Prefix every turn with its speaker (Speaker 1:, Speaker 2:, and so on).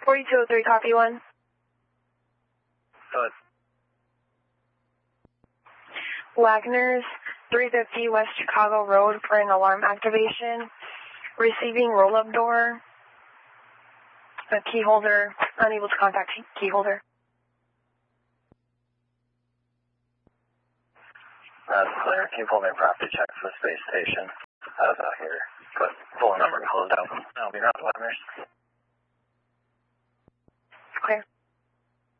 Speaker 1: 4203, copy 1.
Speaker 2: Go ahead.
Speaker 1: Wagner's 350 West Chicago Road for an alarm activation. Receiving roll-up door. A key holder. Unable to contact key holder.
Speaker 2: That's clear. Can you pull me a property check for the space station? Out here. Put full number closed out. I'll be around Wagner's.